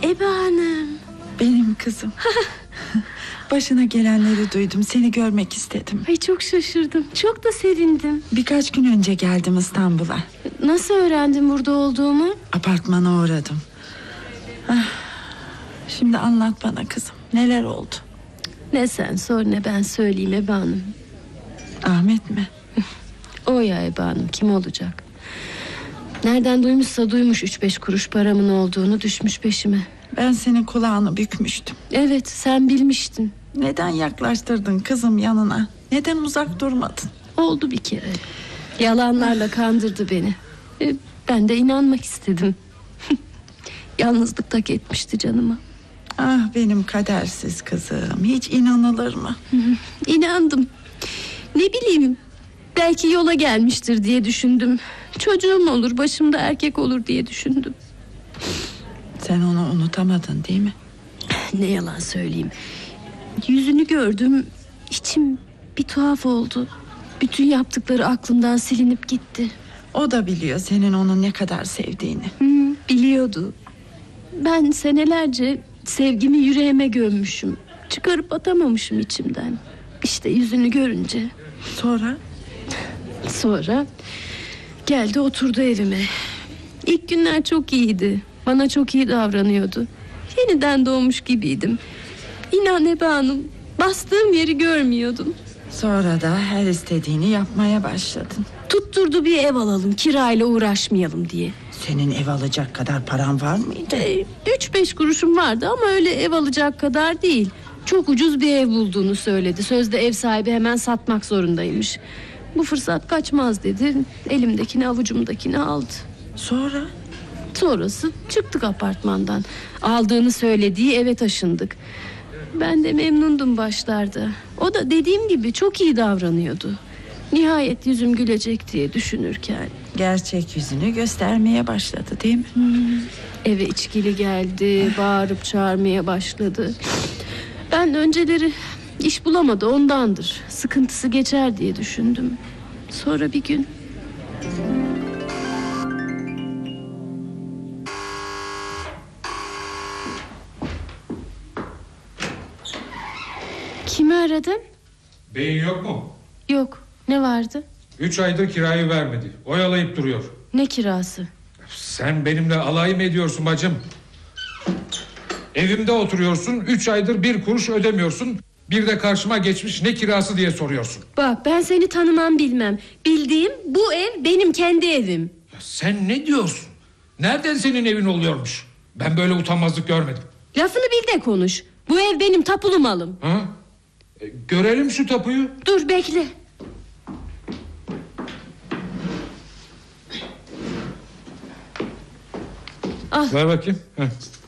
Ebe Hanım. Benim kızım. Başına gelenleri duydum, seni görmek istedim. Ay çok şaşırdım, çok da sevindim. Birkaç gün önce geldim İstanbul'a. Nasıl öğrendin burada olduğumu? Apartmana uğradım. Şimdi anlat bana kızım, neler oldu? Ne sen sor ne ben söyleyeyim Ebe Hanım. Ahmet mi? O ya Ebe Hanım, kim olacak? Nereden duymuşsa duymuş 3-5 kuruş paramın olduğunu, düşmüş peşime. Ben senin kulağını bükmüştüm. Evet, sen bilmiştin. Neden yaklaştırdın kızım yanına? Neden uzak durmadın? Oldu bir kere. Yalanlarla kandırdı beni. Ben de inanmak istedim. Yalnızlık tak etmişti canıma. Ah benim kadersiz kızım, hiç inanılır mı? İnandım. Ne bileyim, belki yola gelmiştir diye düşündüm. Çocuğum olur, başımda erkek olur diye düşündüm. Sen onu unutamadın değil mi? Ne yalan söyleyeyim. Yüzünü gördüm, içim bir tuhaf oldu. Bütün yaptıkları aklımdan silinip gitti. O da biliyor senin onu ne kadar sevdiğini. Biliyordu. Ben senelerce sevgimi yüreğime gömmüşüm. Çıkarıp atamamışım içimden. İşte yüzünü görünce. Sonra geldi oturdu evime. İlk günler çok iyiydi. Bana çok iyi davranıyordu. Yeniden doğmuş gibiydim. İnan Ebe Hanım, bastığım yeri görmüyordum. Sonra da her istediğini yapmaya başladın. Tutturdu bir ev alalım, kirayla uğraşmayalım diye. Senin ev alacak kadar paran var mıydı? 3-5 kuruşum vardı ama öyle ev alacak kadar değil. Çok ucuz bir ev bulduğunu söyledi. Sözde ev sahibi hemen satmak zorundaymış. Bu fırsat kaçmaz dedi. Elimdekini avucumdakini aldı. Sonrası çıktık apartmandan. Aldığını söylediği eve taşındık. Ben de memnundum başlarda. O da dediğim gibi çok iyi davranıyordu. Nihayet yüzüm gülecek diye düşünürken Gerçek yüzünü göstermeye başladı değil mi? eve içkili geldi, bağırıp çağırmaya başladı. Ben önceleri iş bulamadı, ondandır. Sıkıntısı geçer diye düşündüm. Sonra bir gün kimi aradın? Beyin yok mu? Yok, ne vardı? 3 aydır kirayı vermedi. Oyalayıp duruyor. Ne kirası? Sen benimle alay mı ediyorsun bacım? Evimde oturuyorsun, 3 aydır 1 kuruş ödemiyorsun. Bir de karşıma geçmiş ne kirası diye soruyorsun. Bak ben seni tanımam bilmem. Bildiğim bu ev benim kendi evim. Ya sen ne diyorsun? Nereden senin evin oluyormuş? Ben böyle utanmazlık görmedim. Lafını bil de konuş. Bu ev benim tapulu malım. Ha? Görelim şu tapuyu. Dur bekle. Al. Ver bakayım. Heh.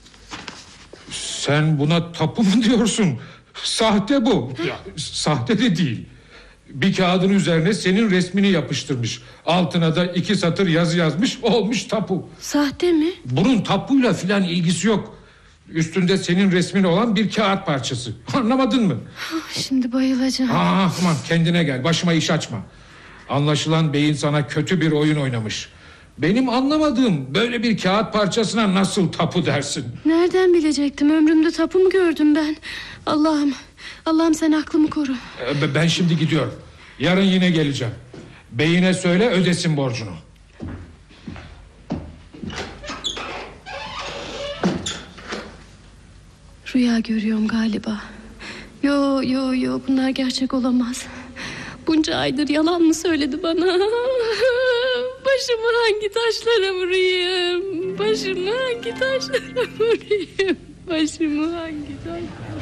Sen buna tapu mu diyorsun? Sahte bu. Ya, sahte de değil. Bir kağıdın üzerine senin resmini yapıştırmış. Altına da 2 satır yazı yazmış, olmuş tapu. Sahte mi? Bunun tapuyla filan ilgisi yok. Üstünde senin resmin olan bir kağıt parçası. Anlamadın mı? Şimdi bayılacağım. Aman kendine gel, başıma iş açma. Anlaşılan beyin sana kötü bir oyun oynamış. Benim anlamadığım, böyle bir kağıt parçasına nasıl tapu dersin? Nereden bilecektim? Ömrümde tapu mu gördüm ben? Allah'ım sen aklımı koru. Ben şimdi gidiyorum. Yarın yine geleceğim. Beyine söyle ödesin borcunu. Rüya görüyorum galiba. Yo bunlar gerçek olamaz. Bunca aydır yalan mı söyledi bana? Başımı hangi taşlara vurayım? Başımı hangi taşlara vurayım? Başımı hangi taşlara...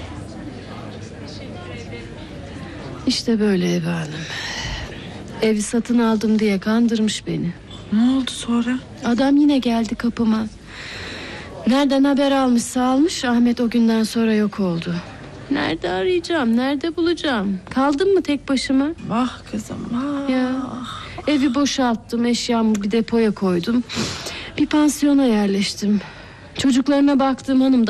İşte böyle Ebe Hanım. Evi satın aldım diye kandırmış beni. Ne oldu sonra? Adam yine geldi kapıma. Nereden haber almışsa almış, Ahmet o günden sonra yok oldu. Nerede arayacağım, nerede bulacağım? Kaldım mı tek başıma? Vah kızım vah. Ya, evi boşalttım, eşyamı bir depoya koydum. Bir pansiyona yerleştim. Çocuklarına baktığım hanım da